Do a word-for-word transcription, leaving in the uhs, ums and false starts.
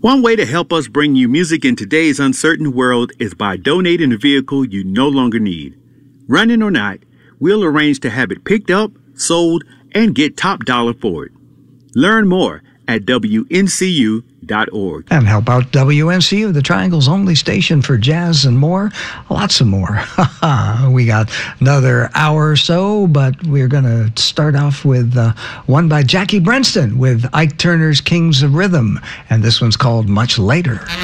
One way to help us bring you music in today's uncertain world is by donating a vehicle you no longer need. Running or not, we'll arrange to have it picked up, sold, and get top dollar for it. Learn more at W N C U dot org. And help out W N C U, the Triangle's only station for jazz and more. Lots of more. We got another hour or so, but we're going to start off with uh, one by Jackie Brenston with Ike Turner's Kings of Rhythm. And this one's called Much Later.